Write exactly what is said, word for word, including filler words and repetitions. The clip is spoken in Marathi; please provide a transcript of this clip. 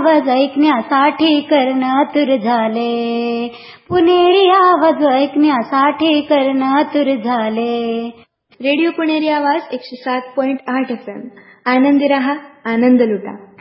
आवाज ऐकण्यासाठी कर्ण आतुर झाले. पुणेरी आवाज ऐकण्यासाठी कर्ण आतुर झाले. रेडिओ पुणेरी आवाज एकशे सात पॉइंट आठ एफ एम. आनंदी रहा, आनंद लुटा.